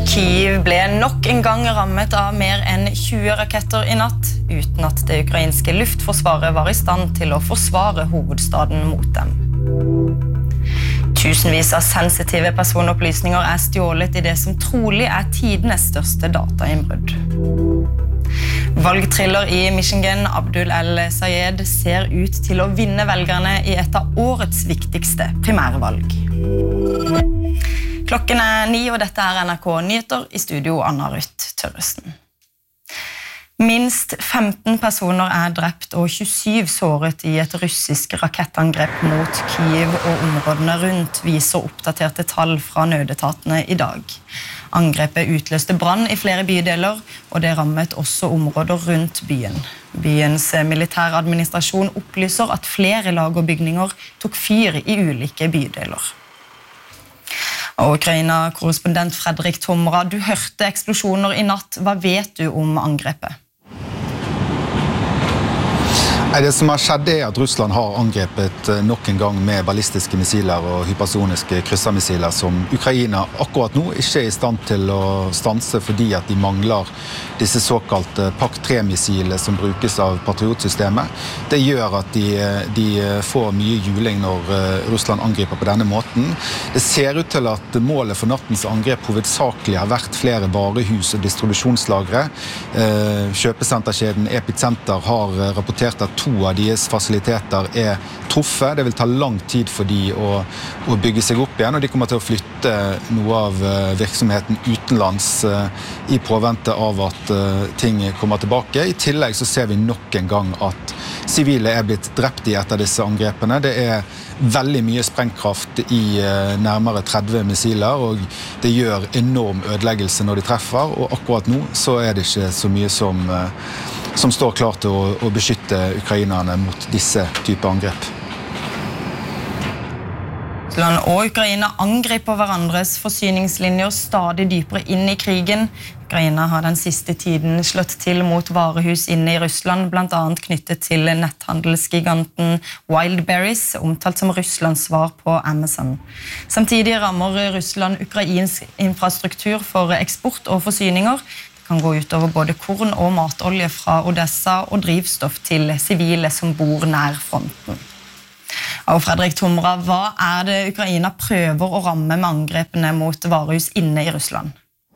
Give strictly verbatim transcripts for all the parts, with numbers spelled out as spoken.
Kyiv ble nok en gang rammet av mer enn tjue raketter i natt, uten at det ukrainske luftforsvaret var i stand til å forsvare hovedstaden mot dem. Tusenvis av sensitive personopplysninger er stjålet i det som trolig er tidenes største datainnbrudd. Valgtriller i Michigan, Abdul El-Sayed, ser ut til å vinne velgerne i et av årets viktigste primærvalg. Klokken er ni, og dette er N R K Nyheter, i studio Anna Ruth Tørresen. Minst femten personer er drept og tjuesyv såret i et russisk rakettangrep mot Kyiv og områdene rundt, viser oppdaterte tall fra nødetatene i dag. Angrepet utløste brann i flere bydeler, og det rammet også områder rundt byen. Byens militæradministrasjon opplyser at flere lag og bygninger tok fyr i ulike bydeler. Og Ukraina-korrespondent Fredrik Tomra, du hørte eksplosjoner i natt. Hva vet du om angrepet? Det som har skjedd er at Russland har angrepet nok en gang med ballistiske missiler og hypersoniske kryssermissiler som Ukraina akkurat nå ikke er i stand til å stanse fordi at de mangler disse såkalte Pak tre-missilene som brukes av Patriot-systemet. Det gjør at de, de får mye juling når Russland angriper på denne måten. Det ser ut til at målet for nattens angrep hovedsakelig har vært flere varehus og distribusjonslagre. Kjøpesenterkjeden Epicenter har rapportert at to av deres fasiliteter er truffet. Det vil ta lang tid for de å, å bygge seg opp igjen, og de kommer til å flytte noe av virksomheten utenlands i påvente av at ting kommer tilbake. I tillegg så ser vi nok en gang at sivile er blitt drept i et av disse angrepene. Det er veldig mye sprengkraft i nærmere tretti missiler, og det gjør enorm ødeleggelse når de treffer, og akkurat nå så er det ikke så mye som som står klar til å, å beskytte ukrainerne mot disse type angrep. Russland og Ukraina angriper hverandres forsyningslinjer stadig dypere inn i krigen. Ukraina har den siste tiden slått til mot varehus inne i Russland, blant annet knyttet til netthandelsgiganten Wildberries, omtalt som Russlands svar på Amazon. Samtidig rammer Russland ukrainsk infrastruktur for eksport og forsyninger. Kan gå ut over både korn og matolje fra Odessa og drivstoff til sivile som bor nær fronten. Og Fredrik Tomra, hva er det Ukraina prøver å ramme med angrepene mot varehus inne i Russland?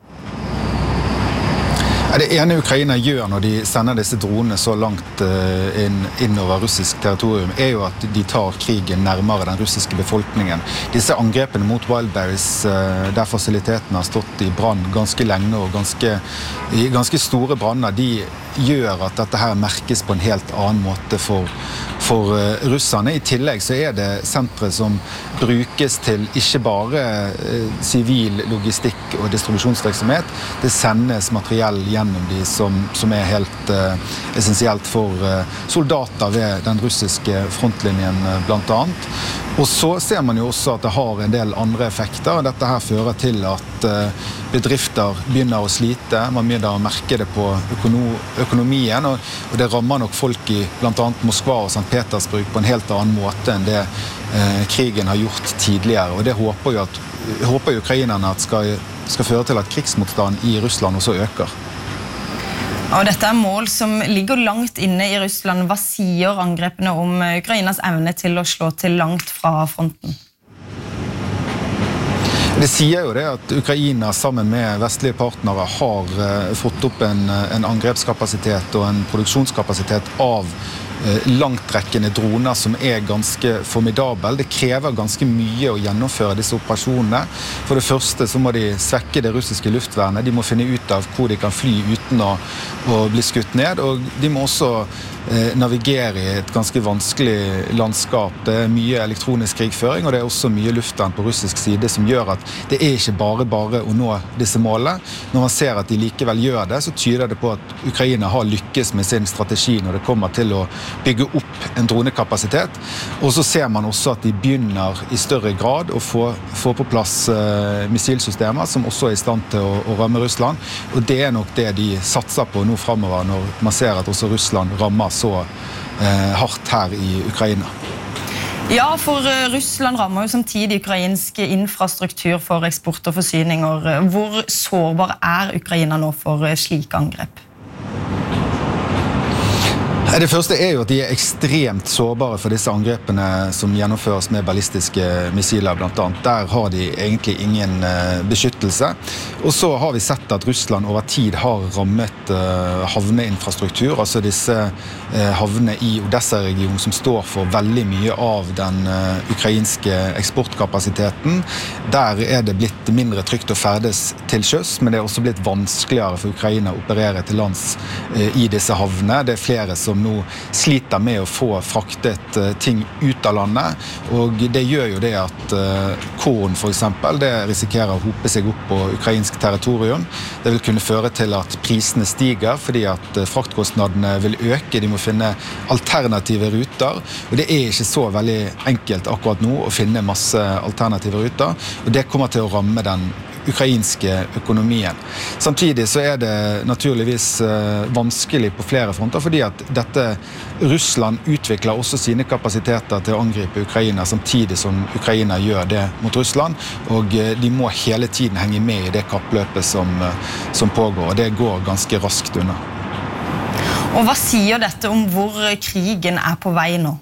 Det ene Ukraina gjør når de sender disse dronene så langt inn, inn over russisk territorium, er jo at de tar krigen nærmere den russiske befolkningen. Disse angrepene mot Wildberries, der fasilitetene har stått i brann ganske lenge og ganske, i ganske store branner, de gjør at dette her merkes på en helt annen måte for, for russerne. I tillegg så er det sentre som brukes til ikke bare sivil logistikk og distribusjonsvirksomhet. Det sendes materiell gjennom de som, som er helt uh, essensielt for uh, soldater ved den russiske frontlinjen uh, blant annet. Og så ser man jo også at det har en del andre effekter. Dette her fører til at uh, bedrifter begynner å slite. Man begynner å merke det på økono økonomien, og, og det rammer nok folk i blant annet Moskva og Sankt Petersburg på en helt annen måte enn det uh, krigen har gjort tidligere. Og det håper jo, at, håper jo ukrainerne at skal, skal føre til at krigsmotstand i Russland også øker. Og dette er mål som ligger langt inne i Russland. Hva sier angrepene om Ukrainas evne til å slå til langt fra fronten? Det sier jo det at Ukraina sammen med vestlige partnere har uh, fått opp en, en angrepskapasitet og en produksjonskapasitet av uh, langtrekkende droner som er ganske formidabel. Det krever ganske mye å gjennomføre disse operasjonene. For det første så må de svekke det russiske luftvernet. De må finne ut av hvor de kan fly uten å, å bli skutt ned, og de må også eh, navigere i et ganske vanskelig landskap. Det er mye elektronisk krigføring, og det er også mye luftvern på russisk side som gjør at det er ikke bare bare å nå disse målene. Når man ser at de likevel gjør det, så tyder det på at Ukraina har lykkes med sin strategi når det kommer til å bygge opp en dronekapasitet. Og så ser man også at de begynner i større grad å få, få på plass uh, missilsystemer som også er i stand til å, å ramme Russland. Og det er nok det de satser på nå fremover når man ser at også Russland rammer så uh, hardt her i Ukraina. Ja, for Russland rammer jo samtidig ukrainsk infrastruktur for eksport og forsyninger. Hvor sårbar er Ukraina nå for slike angrep? Det første er jo at de er ekstremt sårbare for disse angrepene som gjennomføres med ballistiske missiler blant annet. Der har de egentlig ingen beskyttelse. Og så har vi sett at Russland over tid har rammet havneinfrastruktur, altså disse havnene i Odessa-regionen som står for veldig mye av den ukrainske eksportkapasiteten. Der er det blitt mindre trygt å ferdes til sjøs, men det er også blitt vanskeligere for Ukraina å operere til lands i disse havnene. Det er flere som nå sliter med å få fraktet ting ut av landet, og det gjør jo det at korn for eksempel, det risikerer å hope seg opp på ukrainsk territorium. Det vil kunne føre til at prisene stiger, fordi at fraktkostnadene vil øke, de må finne alternative ruter, og det er ikke så veldig enkelt akkurat nå å finne masse alternative ruter, og det kommer til å ramme den ukrainske økonomien. Samtidig så er det naturligvis vanskelig på flere fronter, fordi at dette Russland utvikler også sine kapasiteter til å angripe Ukraina, samtidig som Ukraina gjør det mot Russland, og de må hele tiden henge med i det kappløpet som, som pågår, og det går ganske raskt unna. Og hva sier dette om hvor krigen er på vei nå?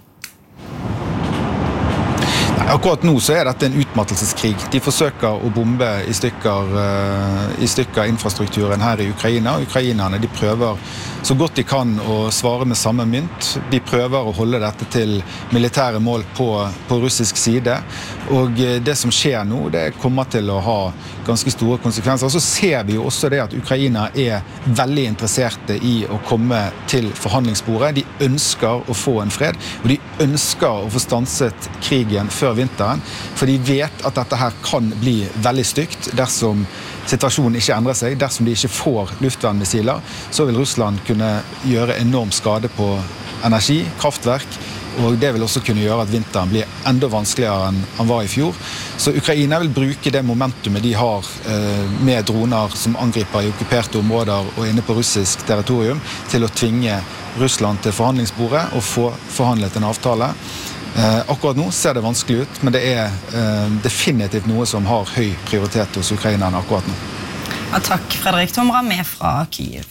Akkurat nå så er dette en utmattelseskrig. De forsøker å bombe i stykker, i stykker infrastrukturen her i Ukraina. Ukrainerne de prøver så godt de kan å svare med samme mynt. De prøver å holde dette til militære mål på, på russisk side. Og det som skjer nå, det kommer til å ha ganske store konsekvenser. Og så ser vi jo også det at Ukraina er veldig interesserte i å komme til forhandlingsbordet. De ønsker å få en fred, og de ønsker å få stanset krigen før vinteren, for de vet at dette her kan bli veldig stygt dersom situasjonen ikke endrer seg. Dersom de ikke får luftvernmissiler, så vil Russland kunne gjøre enorm skade på energi, kraftverk, og det vil også kunne gjøre at vinteren blir enda vanskeligere enn han var i fjor. Så Ukraina vil bruke det momentumet de har med droner som angriper i okkuperte områder og inne på russisk territorium, til å tvinge Russland til forhandlingsbordet og få forhandlet en avtale. Akkurat nå ser det vanskelig ut, men det er definitivt noe som har høy prioritet hos ukrainerne akkurat nå. Ja, takk, Fredrik Tomra, med fra Kyiv.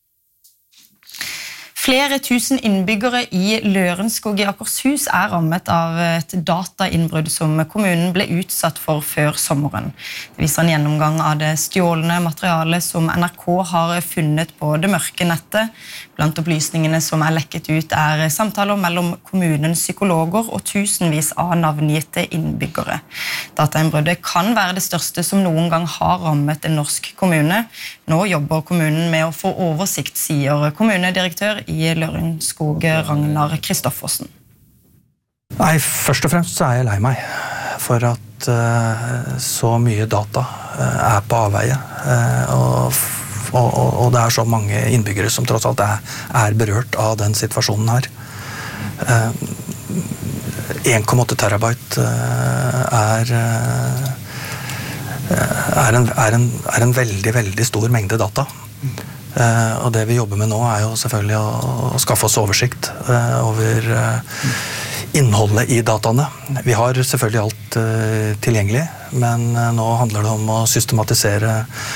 Flere tusen innbyggere i Lørenskog i Akershus er rammet av et datainnbrudd som kommunen ble utsatt for før sommeren. Det viser en gjennomgang av det stjålne materialet som N R K har funnet på det mørke nettet. Blant opplysningene som er lekket ut er samtaler mellom kommunens psykologer og tusenvis av navngitte innbyggere. Datainnbruddet kan være det største som noen gang har rammet en norsk kommune. Nå jobber kommunen med å få oversikt, sier kommunedirektør i Lørenskog, Ragnar Kristoffersen. Nei, først og fremst så er jeg lei meg for at uh, så mye data uh, er på avveie, uh, og, og, og det er så mange innbyggere som tross alt er, er berørt av den situasjonen her. Uh, en komma åtte terabyte uh, er, uh, er, en, er, en, er en veldig, veldig stor mengde data. Uh, og det vi jobber med nå er jo selvfølgelig å, å skaffe oss oversikt uh, over uh, innholdet i dataene. Vi har selvfølgelig alt uh, tilgjengelig, men uh, nå handler det om å systematisere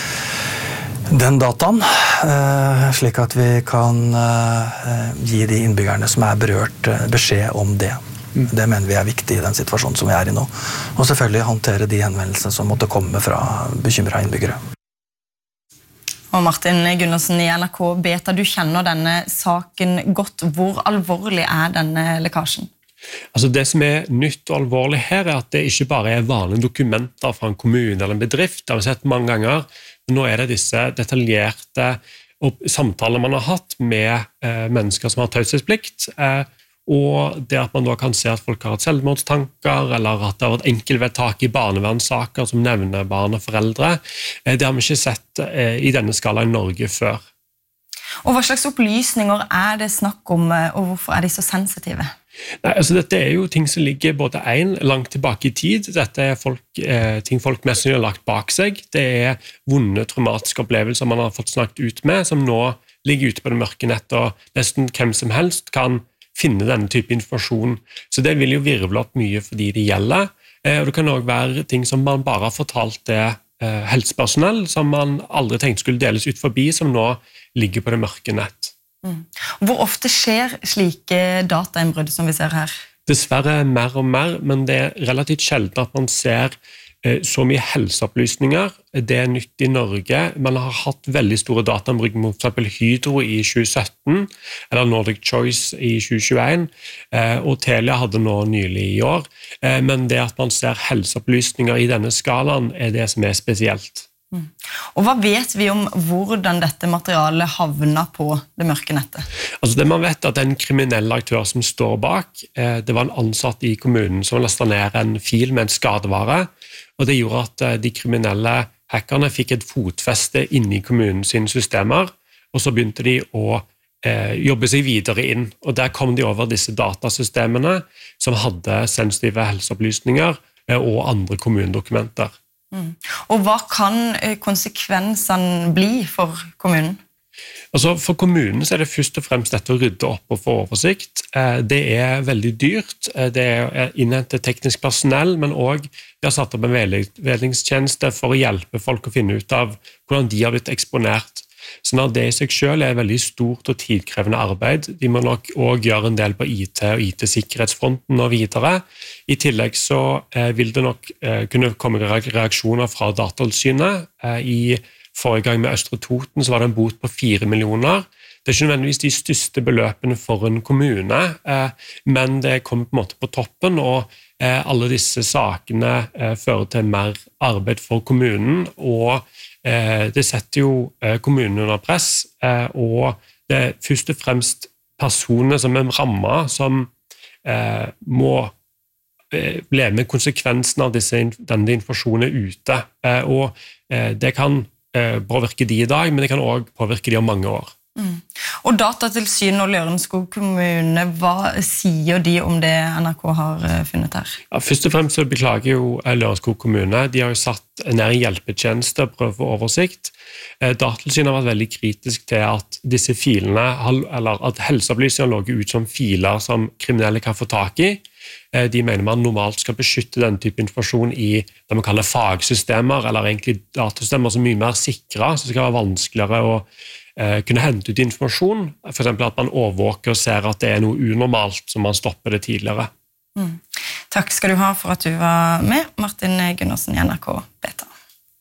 den dataen, uh, slik at vi kan uh, gi de innbyggerne som er berørt uh, beskjed om det. Mm. Det mener vi er viktig i den situasjonen som vi er i nå. Og selvfølgelig håndtere de henvendelsene som måtte komme fra bekymrede innbyggere. Og Martin Gunnarsen i N R K Beta, du kjenner denne saken godt. Hvor alvorlig er denne lekkasjen? Altså det som er nytt og alvorlig her er at det ikke bare er vanlige dokumenter fra en kommune eller en bedrift, det har vi sett mange ganger, men nå er det disse detaljerte samtaler man har hatt med eh, mennesker som har taushetsplikt, eh, og det at man da kan se at folk har hatt selvmordstanker, eller at det har vært enkeltvedtak i barnevernssaker som nevner barn og foreldre. Det har vi ikke sett i denne skala i Norge før. Og hva slags opplysninger er det snakk om, og hvorfor er de så sensitive? Nei, altså dette er jo ting som ligger både en langt tilbake i tid. Dette er folk, eh, ting folk mest sannsynlig har lagt bak seg. Det er vonde, traumatiske opplevelser man har fått snakket ut med, som nå ligger ute på det mørke nettet, og nesten hvem som helst kan finne denne type informasjon. Så det vil jo virvle opp mye for de det gjelder, og det kan også være ting som man bare har fortalt det helsepersonell, som man aldri tenkte skulle deles ut forbi, som nå ligger på det mørke nett. Mm. Hvor ofte skjer slike datainnbrudd som vi ser her? Dessverre mer og mer, men det er relativt sjelden at man ser så mye helseopplysninger. Det er nytt i Norge. Man har hatt veldig store datainnbrudd mot for eksempel Hydro i tjue sytten, eller Nordic Choice i tjue tjueen, og Telia hadde nå nylig i år. Men det at man ser helseopplysninger i denne skalaen er det som er spesielt. Mm. Og hva vet vi om hvordan dette materialet havner på det mørke nettet? Altså det man vet er at en kriminell aktør som står bak, det var en ansatt i kommunen som lastet ned en fil med en skadevare, og det gjorde at de kriminelle hackerne fikk et fotfeste inne i kommunens systemer, og så begynte de å eh, jobbe seg videre inn, og der kom de over disse datasystemene som hadde sensitive helseopplysninger eh, og andre kommunedokumenter. Mm. Og hva kan konsekvensene bli for kommunen? Altså for kommunen så er det først og fremst dette å rydde opp og få oversikt. Det er veldig dyrt, det er innhentet teknisk personell, men også de har satt opp en veiledningstjeneste for å hjelpe folk å finne ut av hvordan de har blitt eksponert. Så når det i seg selv er veldig stort og tidkrevende arbeid, de må nok også gjøre en del på I T og I T-sikkerhetsfronten og videre. I tillegg så vil det nok kunne komme reaksjoner fra Datatilsynet. I forrige gang med Østre Toten så var det en bot på fire millioner. Det er ikke nødvendigvis de største beløpene for en kommune, men det kommer på en måte på toppen, og alle disse sakene fører til mer arbeid for kommunen, og det setter jo kommunen under press, og det er først og fremst personer som er rammet, som må leve med konsekvensen av disse, denne informasjonen ute, og det kan påvirke de i dag, men det kan også påvirke de om mange år. Mm. Og Datatilsynet og Lørenskog kommune, hva sier de om det N R K har funnet her? Ja, først og fremst så beklager jo Lørenskog kommune. De har jo satt ned en hjelpetjeneste og prøvd å få oversikt. Datatilsynet har vært veldig kritisk til at disse filene, eller at helseopplysninger lå ut som filer som kriminelle kan få tak i. De mener man normalt skal beskytte denne type informasjon i det man kaller fagsystemer, eller egentlig datasystemer som er mye mer sikre, så det skal være vanskeligere å eh, kunne hente ut informasjon. For eksempel at man overvåker og ser at det er noe unormalt, så man stopper det tidligere. Mm. Takk skal du ha for at du var med, Martin Gundersen i N R K Beta.